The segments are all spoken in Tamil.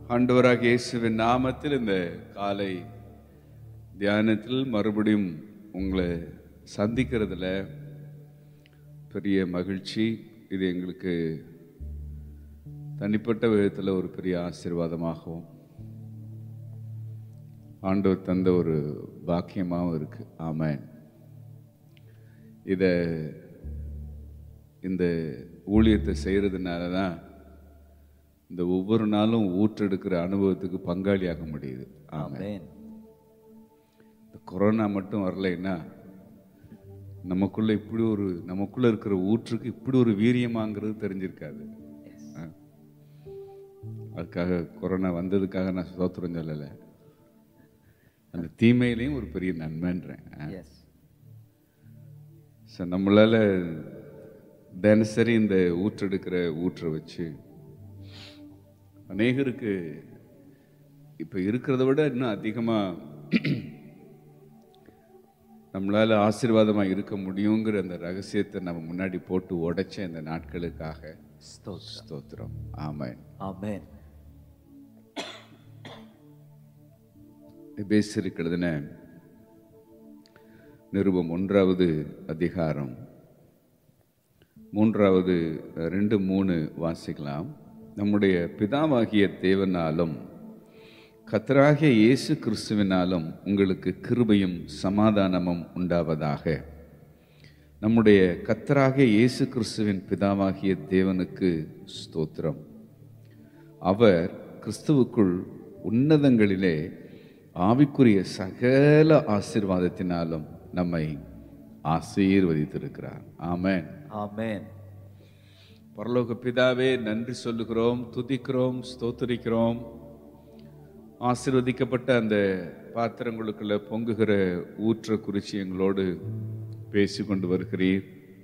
ஆண்டவராகிய இயேசுவின் நாமத்தில் இந்த காலை தியானத்தில் மறுபடியும் உங்களை சந்திக்கிறதுல பெரிய மகிழ்ச்சி. இது எங்களுக்கு தனிப்பட்ட விதத்தில் ஒரு பெரிய ஆசீர்வாதமாகவும் ஆண்டவர் தந்த ஒரு பாக்கியமாகவும் இருக்கு. ஆமென். இந்த ஊழியத்தை செய்கிறதுனால தான் இந்த ஒவ்வொரு நாளும் ஊற்றெடுக்கிற அனுபவத்துக்கு பங்காளியாக முடியுது. ஆமென். இந்த கொரோனா மட்டும் வரலைன்னா நமக்குள்ள இருக்கிற ஊற்றுக்கு இப்படி ஒரு வீரியமாங்கிறது தெரிஞ்சிருக்காது. அதுக்காக கொரோனா வந்ததுக்காக நான் ஸ்தோத்திரம் சொல்லலை, அந்த தீமையிலையும் ஒரு பெரிய நன்மைன்றேன். நம்மளால தினசரி இந்த ஊற்றை வச்சு அநேகருக்கு இப்போ இருக்கிறத விட இன்னும் அதிகமாக நம்மளால் ஆசீர்வாதமாக இருக்க முடியுங்கிற அந்த ரகசியத்தை நம்ம முன்னாடி போட்டு உடைச்ச இந்த நாட்களுக்காக ஸ்தோத்திரம். ஆமென். ஆமென். எபேசியருக்கு எழுதின நிருபம் 1வது அதிகாரம் 2-3 வாசிக்கலாம். நம்முடைய பிதாவாகிய தேவனாலும் கர்த்தராகிய இயேசு கிறிஸ்துவினாலும் உங்களுக்கு கிருபையும் சமாதானமும் உண்டாவதாக. நம்முடைய கர்த்தராகிய இயேசு கிறிஸ்துவின் பிதாவாகிய தேவனுக்கு ஸ்தோத்திரம். அவர் கிறிஸ்துவுக்குள் உன்னதங்களிலே ஆவிக்குரிய சகல ஆசீர்வாதத்தினாலும் நம்மை ஆசீர்வதித்திருக்கிறார். ஆமென். ஆமென். பரலோக பிதாவே, நன்றி சொல்லுகிறோம், துதிக்கிறோம், ஸ்தோத்திரிக்கிறோம். ஆசீர்வதிக்கப்பட்ட அந்த பாத்திரங்களுக்குள்ள பொங்குகிற ஊற்ற குறிச்சி எங்களோடு பேசி கொண்டு வருகிறீர்.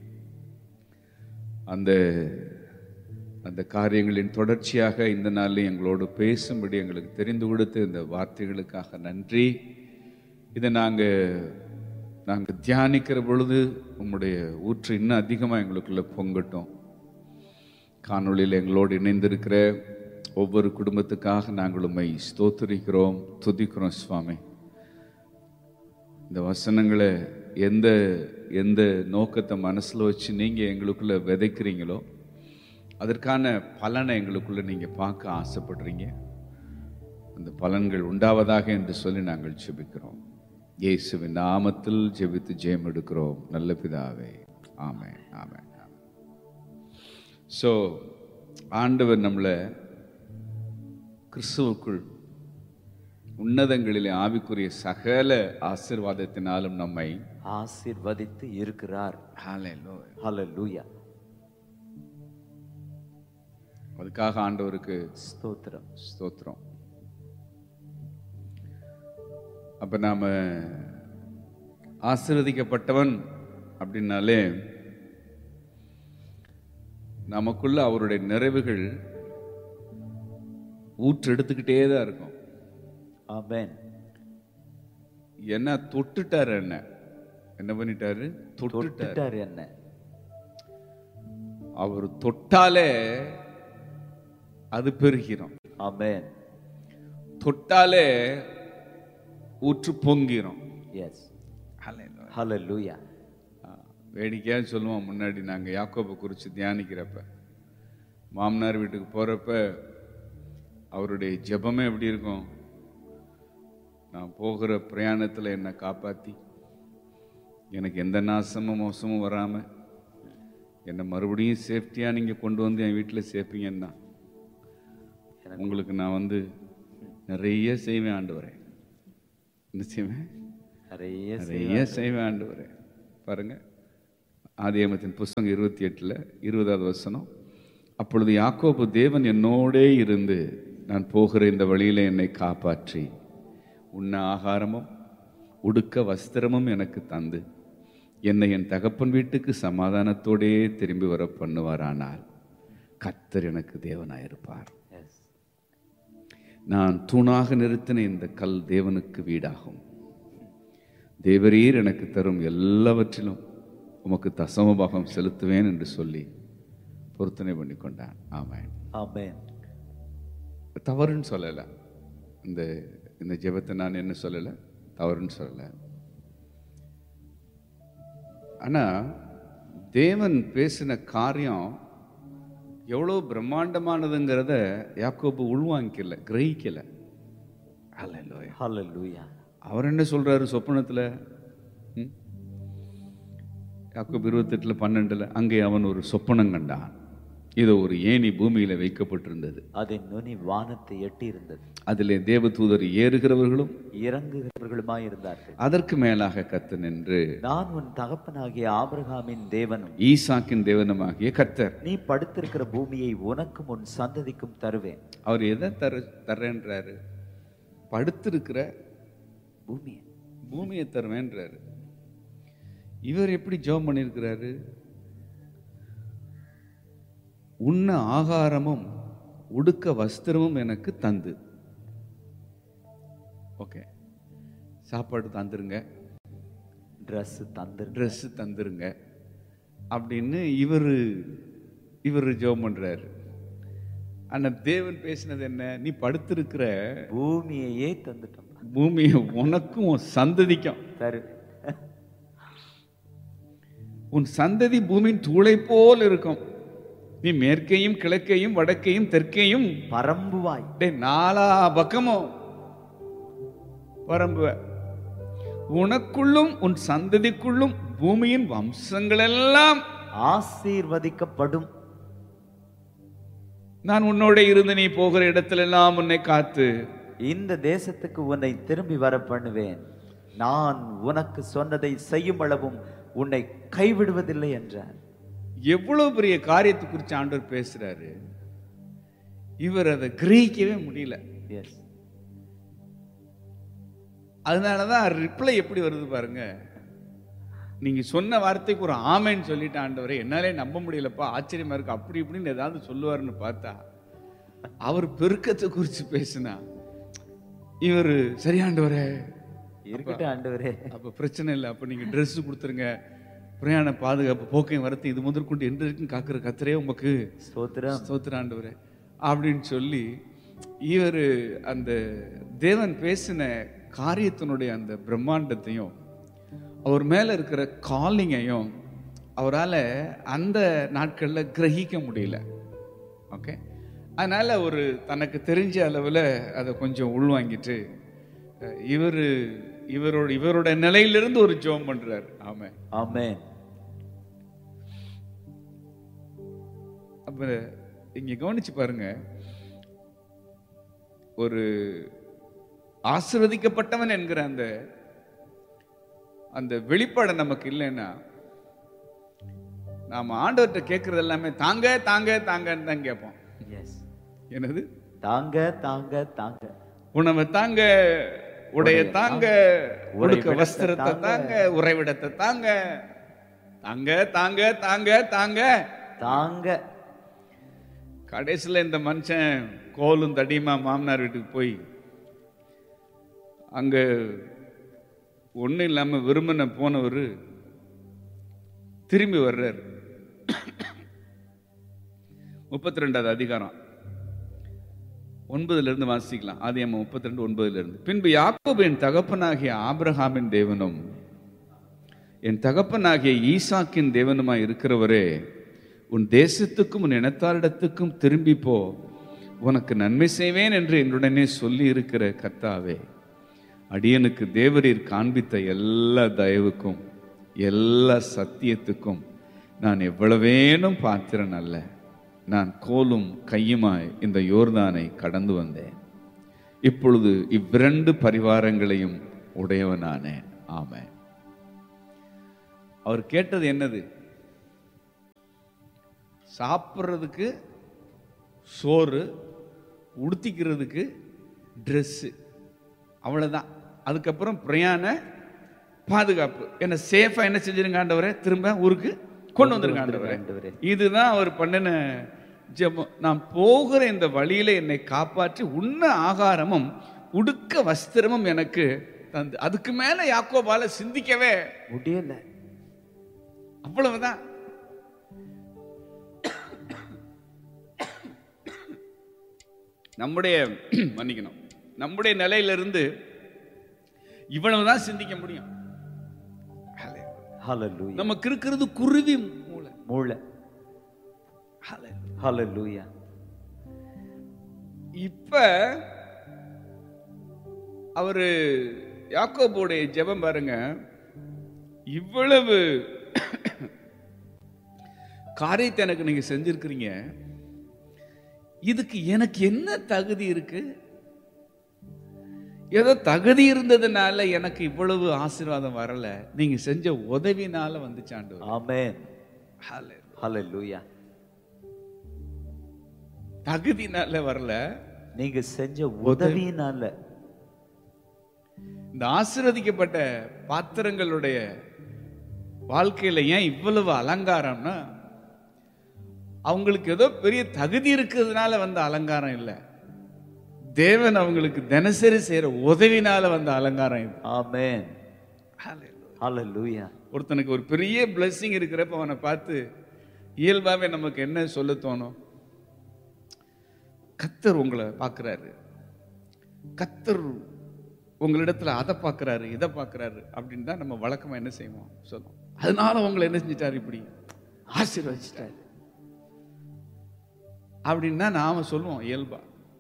அந்த காரியங்களின் தொடர்ச்சியாக இந்த நாளில் எங்களோடு பேசும்படி எங்களுக்கு தெரிந்து கொடுத்து இந்த வார்த்தைகளுக்காக நன்றி. இதை நாங்கள் தியானிக்கிற பொழுது உம்முடைய ஊற்று இன்னும் அதிகமாக எங்களுக்குள்ள பொங்கட்டும். காணொளியில் எங்களோடு இணைந்திருக்கிற ஒவ்வொரு குடும்பத்துக்காக நாங்கள் உம்மை ஸ்தோத்திரிக்கிறோம், துதிக்கிறோம் சுவாமி. இந்த வசனங்களை எந்த நோக்கத்தை மனசில் வச்சு நீங்கள் எங்களுக்குள்ள விதைக்கிறீங்களோ அதற்கான பலனை எங்களுக்குள்ள நீங்கள் பார்க்க ஆசைப்படுறீங்க. அந்த பலன்கள் உண்டாவதாக என்று சொல்லி நாங்கள் ஜெபிக்கிறோம். இயேசுவின் நாமத்தில் ஜெபித்து ஜெயம் எடுக்கிறோம் நல்ல பிதாவே. ஆமென். ஆமென். ஸோ ஆண்டவர் நம்மளை கிறிஸ்துவுக்குள் உன்னதங்களிலே ஆவிக்குரிய சகல ஆசீர்வாதத்தினாலும் நம்மை ஆசீர்வதித்து இருக்கிறார். ஹல்லேலூயா. அதுக்காக ஆண்டவருக்கு ஸ்தோத்திரம். அப்ப நாம ஆசீர்வதிக்கப்பட்டவன் அப்படின்னாலே நமக்குள்ள அவருடைய நிறைவுகள் ஊற்றெடுத்துக்கிட்டே தான் இருக்கும். ஆமென். என்ன தொட்டுட்டாரு, என்ன பண்ணிட்டாரு? தொட்டுட்டாரு. என்ன அவர் தொட்டாலே அது பெருகிறோம். ஆமென். தொட்டாலே ஊற்று பொங்கிரும். எஸ். ஹல்லேலூயா. வேடிக்கையாக சொல்லுவோம், முன்னாடி நாங்கள் யாக்கோபை குறித்து தியானிக்கிறப்ப மாமனார் வீட்டுக்கு போகிறப்ப அவருடைய ஜெபமே எப்படி இருக்கும்? நான் போகிற பிரயாணத்தில் என்னை காப்பாற்றி எனக்கு எந்த நாசமும் மோசமும் வராமல் என்னை மறுபடியும் சேஃப்டியாக நீங்கள் கொண்டு வந்து என் வீட்டில் சேர்ப்பீங்கன்னா உங்களுக்கு நான் நிறைய செய்வேன் ஆண்டவரே. என்ன செய்வேன்? நிறைய செய்வேன் ஆண்டவரே. பாருங்க, ஆதியாகமத்தின் புஸ்தகம் 28 20வது வசனம். அப்பொழுது யாக்கோபு, தேவன் என்னோடே இருந்து நான் போகிற இந்த வழியில என்னை காப்பாற்றி உண்ண ஆகாரமும் உடுக்க வஸ்திரமும் எனக்கு தந்து என்னை என் தகப்பன் வீட்டுக்கு சமாதானத்தோடே திரும்பி வர பண்ணுவாரானால் கர்த்தர் எனக்கு தேவனாயிருப்பார். நான் தூணாக நிறுத்தின இந்த கல் தேவனுக்கு வீடாகும். தேவரீர் எனக்கு தரும் எல்லாவற்றிலும் உமக்கு தசமபாகம் செலுத்துவேன் என்று சொல்லி பொருத்தனை பண்ணி கொண்டான். ஆமென். ஆமென். தவறுன்னு சொல்லலை. இந்த இந்த ஜெபத்தை நான் என்ன சொல்லலை, தவறுன்னு சொல்லலை. ஆனால் தேவன் பேசின காரியம் எவ்வளோ பிரம்மாண்டமானதுங்கிறத யாக்கோபு உள்வாங்கிக்கல, கிரகிக்கல. ஹல்லேலூயா. அவர் என்ன சொல்றாரு சொப்பனத்தில்? யாக்கோபு 28:12 அங்கே அவன் ஒரு சொப்பனம் கண்டான். இது ஒரு ஏணி பூமியில வைக்கப்பட்டிருந்தது, அதன் நுனி வானத்தை எட்டி இருந்தது, அதிலே தேவதூதர் ஏறுகிறவர்களும் இறங்குகிறவர்களுமாய் இருந்தார்கள். அதற்கு மேலாக கர்த்தர் நின்று, நான் உன் தகப்பனாகிய ஆபிரகாமின் தேவனும் ஈசாக்கின் தேவனுமாகிய கர்த்தர், நீ படுத்திருக்கிற பூமியை உனக்கும் உன் சந்ததிக்கும் தருவேன். அவர் எதை தர்றேன்றாரு? படுத்திருக்கிற பூமியை தருவேன்றாரு. இவர் எப்படி ஜெபம் பண்ணியிருக்கிறாரு? உண்ண ஆகாரமும் உடுக்க வஸ்திரமும் எனக்கு தந்து. ஓகே, சாப்பாடு தந்துருங்க, ட்ரெஸ் தந்துருங்க அப்படின்னு இவர் ஜெபம் பண்றாரு. ஆனா தேவன் பேசினது என்ன? நீ படுத்திருக்கிற பூமியையே தந்துட்டோம், பூமியை உனக்கும் உன் சந்ததிக்கும் தரு. உன் சந்ததி பூமியின் தூளை போல் இருக்கும். நீ மேற்கையும் கிழக்கையும் வடக்கையும் தெற்கையும் பரம்புவாய். நாலா பக்கமும் பரம்புவ. உனக்குள்ளும் உன் சந்ததிக்குள்ளும் பூமியின் வம்சங்கள் எல்லாம் ஆசீர்வதிக்கப்படும். நான் உன்னோட இருந்து நீ போகிற இடத்துல எல்லாம் உன்னை காத்து இந்த தேசத்துக்கு உன்னை திரும்பி வர பண்ணுவேன். நான் உனக்கு சொன்னதை செய்யும் அளவும் உன்னை கைவிடுவதில்லை என்றார். எவ்வளவு பெரிய காரியத்தை குறித்து ஆண்டவர் பேசுறாரு. இவர் அதை கிரகிக்கவே முடியல. அதனாலதான் ரிப்ளை எப்படி வருது பாருங்க. நீங்க சொன்ன வார்த்தைக்கு ஒரு ஆமைன்னு சொல்லிட்டு, ஆண்டவரே என்னாலே நம்ப முடியலப்பா, ஆச்சரியமா இருக்கு, அப்படி இப்படின்னு ஏதாவது சொல்லுவாருன்னு பார்த்தா அவர் பெருக்கத்தை குறித்து பேசினா இவர் சரி ஆண்டவரே இருக்கட்டும் ஆண்டவரே, அப்ப பிரச்சனை இல்லை, அப்ப நீங்க ட்ரெஸ் கொடுத்துருங்க, பிரயாண பாதுகாப்பு போக்கையும் வரத்து இது முதற்கொண்டு என்று இருக்கும் காக்கிற கத்தரே உமக்கு ஸ்தோத்திரம் ஆண்டவரே அப்படின்னு சொல்லி இவர் அந்த தேவன் பேசின காரியத்தினுடைய அந்த பிரம்மாண்டத்தையும் அவர் மேல இருக்கிற காலிங்கையும் அவரால் அந்த நாட்களில் கிரகிக்க முடியல. ஓகே, அதனால ஒரு தனக்கு தெரிஞ்ச அளவில் அதை கொஞ்சம் உள்வாங்கிட்டு இவரோட நிலையிலிருந்து ஒரு ஜெபம் பண்றாரு. ஆமென் ஆமென். அப்ப இங்க கவனிச்சு பாருங்க, ஒரு ஆசீர்வதிக்கப்பட்டவன் என்கிற அந்த வெளிப்பாடு நமக்கு இல்லைன்னா நாம ஆண்டவர்கிட்ட கேட்கறது எல்லாமே தாங்க தாங்க தாங்கன்னு தான் கேட்போம். என்னது? தாங்க தாங்க தாங்க, உணவை தாங்க, உடைய தாங்க, உடுக்க வஸ்திரத்தை தாங்க, உறைவிடத்தை தாங்க, தாங்க தாங்க தாங்க தாங்க தாங்க. கடைசியில் இந்த மனுஷன் கோலும் தடியுமா மாமனார் வீட்டுக்கு போய் அங்க ஒன்றும் இல்லாம விரும்பின போனவர் திரும்பி வர்றார். 32வது அதிகாரம் 9 வாசிக்கலாம். ஆதியாகமம் 32:9. பின்பு யாக்கோபு என் தகப்பனாகிய ஆபிரகாமின் தேவனும் என் தகப்பனாகிய ஈசாக்கின் தேவனுமாய் இருக்கிறவரே, உன் தேசத்துக்கும் உன் இனத்தாரிடத்துக்கும் திரும்பி போ, உனக்கு நன்மை செய்வேன் என்று என்னுடனே சொல்லி இருக்கிற கர்த்தாவே, அடியனுக்கு தேவரீர் காண்பித்த எல்லா தயவுக்கும் எல்லா சத்தியத்துக்கும் நான் எவ்வளவேனும் பாத்திரன் அல்ல. நான் கோலும் கையுமாய் இந்த யோர்தானை கடந்து வந்தேன். இப்பொழுது இவ்விரண்டு பரிவாரங்களையும் உடையவனானேன். ஆமென். அவர் கேட்டது என்னது? சாப்பிட்றதுக்கு சோறு, உடுத்திக்கிறதுக்கு ட்ரெஸ்ஸு, அவ்வளோதான். அதுக்கப்புறம் பிரயாண பாதுகாப்பு. என்ன சேஃபா என்ன செஞ்சிருங்க ஆண்டவரே, திரும்ப ஊருக்கு கொண்டு வந்துருங்க ஆண்டவரே. இதுதான் அவர் பண்ணின ஜெபம். நான் போகிற இந்த வழியில என்னை காப்பாற்றி உண்ண ஆகாரமும் உடுக்க வஸ்திரமும் எனக்கு தந்து. அதுக்கு மேல யாக்கோபால சிந்திக்கவே முடியல. அவ்வளவுதான். நம்முடைய மன்னிக்கணும், நம்முடைய நிலையிலிருந்து இவ்வளவுதான் சிந்திக்க முடியும். ஹல்லேலூயா. நமக்கு இருக்கிறது குருவி மூளை. மூளை. ஹல்லேலூயா. இப்ப அவரு யாக்கோபுடைய ஜெபம் பாருங்க, இவ்வளவு காரியத்தை எனக்கு நீங்க செஞ்சிருக்கிறீங்க, இதுக்கு எனக்கு என்ன தகுதி இருக்கு? ஏதோ தகுதி இருந்ததுனால எனக்கு இவ்வளவு ஆசீர்வாதம் வரல, நீங்க செஞ்ச உதவினால வந்துச்சாண்டு. ஆமென். ஹல்லேலூயா. தகுதினால வரல, நீங்க செஞ்ச உதவினால. இந்த ஆசீர்வதிக்கப்பட்ட பாத்திரங்களுடைய வாழ்க்கையில ஏன் இவ்வளவு அலங்காரம்னா, அவங்களுக்கு ஏதோ பெரிய தகுதி இருக்கிறதுனால வந்த அலங்காரம் இல்லை, தேவன் அவங்களுக்கு தினசரி செய்யற உதவினால வந்த அலங்காரம் இது. ஆமென். ஹல்லேலூயா. ஒருத்தனுக்கு ஒரு பெரிய பிளெஸிங் இருக்கிறப்ப அவனை பார்த்து இயல்பாவே நமக்கு என்ன சொல்ல தோணும்? கர்த்தர் உங்களை பார்க்கிறாரு, கர்த்தர் உங்களிடத்துல அதை பார்க்கிறாரு, இதை பார்க்கிறாரு அப்படின்னு தான் நம்ம வழக்கமா என்ன செய்வோம் சொல்லுவோம். அதனால உங்களை என்ன செஞ்சிட்டாரு, இப்படி ஆசீர்வதிச்சிட்டாரு அப்படின்னா நாம சொல்லுவோம் இயல்பா.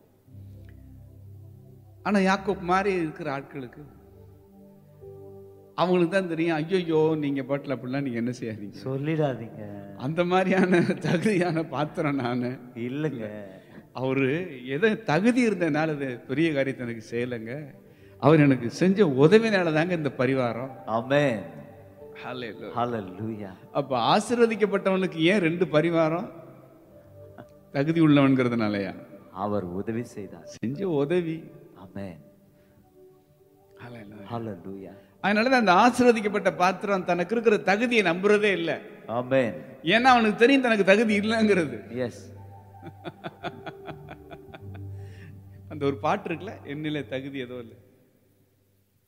ஆனா யாக்கோப் மாதிரி இருக்கிற ஆட்களுக்கு அவங்களுக்கு தான் தெரியும், ஐயோ நீங்க பாட்டில் அப்படிலாம் நீங்க என்ன செய்யாதீங்க, சொல்லிடாதீங்க, அந்த மாதிரியான தகுதியான பாத்திரம் நானு இல்லைங்க. அவரு எதை தகுதி இருந்ததுனால அது பெரிய காரியத்தை எனக்கு செய்யலைங்க, அவர் எனக்கு செஞ்ச உதவினால தாங்க இந்த பரிவாரம். ஆமென். ஹல்லேலூயா. ஹல்லேலூயா. அப்ப ஆசீர்வதிக்கப்பட்டவனுக்கு ஏன் 2 பரிவாரம்? தகுதி உள்ளவன்கிறதுனாலயா? அவர் உதவி செய்தார், செஞ்ச உதவி. ஆமென். ஹல்லேலூயா. அதனாலதான் அந்த ஆசீர்வதிக்கப்பட்ட பாத்திரம் தனக்கு இருக்கிற தகுதியை நம்புறதே இல்லை. ஆமென். ஏன்னா அவனுக்கு தெரியும் தனக்கு தகுதி இல்லைங்கிறது. எஸ். அந்த ஒரு பாட்டு இருக்குல்ல, என்னில தகுதி ஏதோ இல்லை,